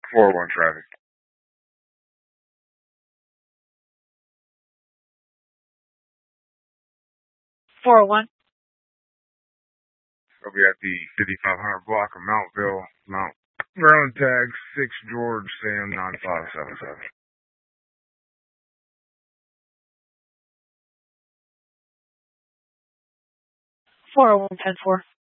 401 traffic. 401. I'll be at the 5500 block of Mountville, Mount Maryland tag 6 George Sam 9577. 401, 10-4.